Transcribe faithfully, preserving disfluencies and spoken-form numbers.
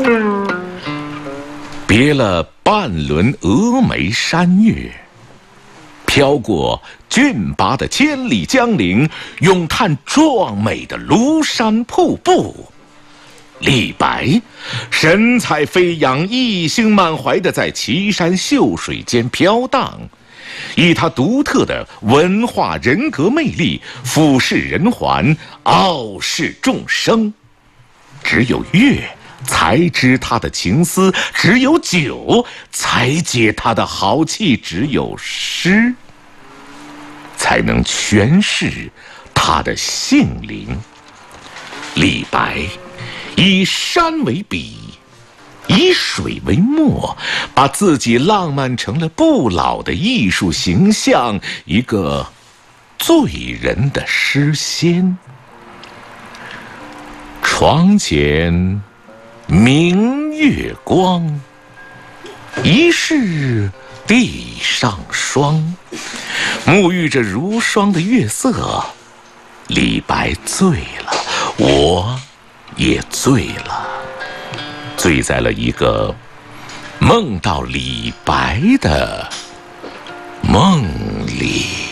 别了半轮峨眉山岳，飘过峻拔的千里江陵，咏叹壮美的庐山瀑布。李白神采飞扬、意兴满怀地在奇山秀水间飘荡，以他独特的文化人格魅力俯视人寰，傲视众生。只有乐才知他的情思，只有酒才解他的豪气，只有诗才能诠释他的性灵。李白以山为笔，以水为墨，把自己浪漫成了不老的艺术形象，一个醉人的诗仙。床前明月光，疑是地上霜。沐浴着如霜的月色，李白醉了，我也醉了，醉在了一个梦到李白的梦里。